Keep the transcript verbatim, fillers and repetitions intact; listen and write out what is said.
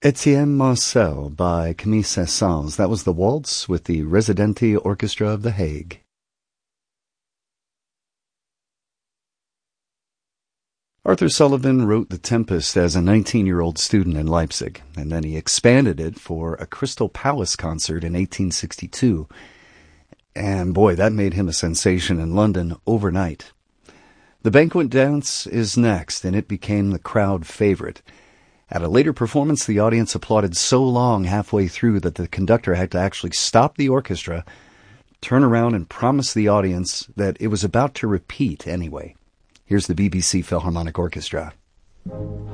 Etienne Marcel by Camille Saint-Saëns. That was the waltz with the Residenti Orchestra of The Hague. Arthur Sullivan wrote The Tempest as a nineteen-year-old student in Leipzig, and then he expanded it for a Crystal Palace concert in eighteen sixty-two. And boy, that made him a sensation in London overnight. The Banquet Dance is next, and it became the crowd favorite. At a later performance, the audience applauded so long halfway through that the conductor had to actually stop the orchestra, turn around and promise the audience that it was about to repeat anyway. Here's the B B C Philharmonic Orchestra.